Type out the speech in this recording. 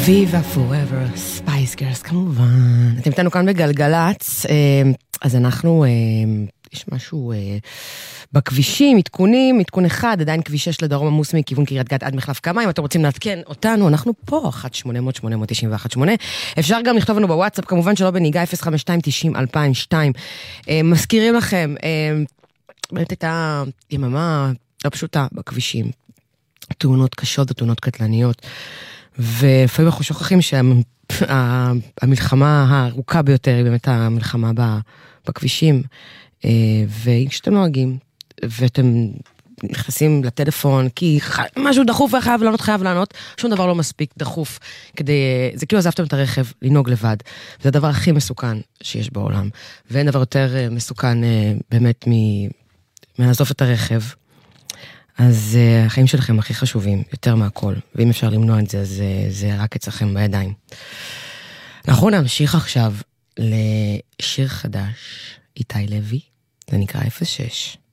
ויבה פוראבר, ספייס גרס, כמובן. אתם איתנו כאן בגלגלץ, אז אנחנו, יש משהו בכבישים, עדכונים, עדכון אחד, עדיין כביש 6 לדרום עמוס מכיוון קריית גת עד מחלף קמה, אם אתם רוצים לעדכן אותנו, אנחנו פה, 1-800-891-8. אפשר גם לכתוב לנו בוואטסאפ, כמובן שלא בניגה, 052-90-2002. מזכירים לכם, באמת הייתה יממה לא פשוטה בכבישים, תאונות קשות ותאונות קטלניות, ולפעמים אנחנו שוכחים שהמלחמה הארוכה ביותר היא באמת המלחמה בכבישים, וכשאתם נוהגים, ואתם נכנסים לטלפון, כי משהו דחוף וחייב לענות, שום דבר לא מספיק דחוף, זה כאילו עזבתם את הרכב לנהוג לבד, זה הדבר הכי מסוכן שיש בעולם, ואין דבר יותר מסוכן באמת מלעזוב את הרכב, אז החיים שלכם הכי חשובים, יותר מהכל, ואם אפשר למנוע את זה, אז זה רק אצלכם בידיים. אנחנו נמשיך עכשיו לשיר חדש, איתי לוי, זה נקרא 06.